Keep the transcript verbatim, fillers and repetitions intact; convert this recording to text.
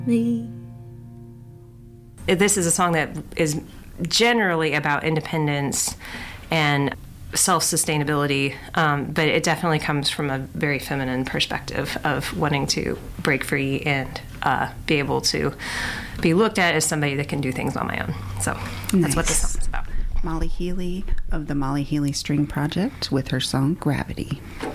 me. This is a song that is generally about independence and self-sustainability, um, but it definitely comes from a very feminine perspective of wanting to break free and uh, be able to be looked at as somebody that can do things on my own. So that's Nice. what this song is about. Molly Healy of the Molly Healy String Project with her song Gravity.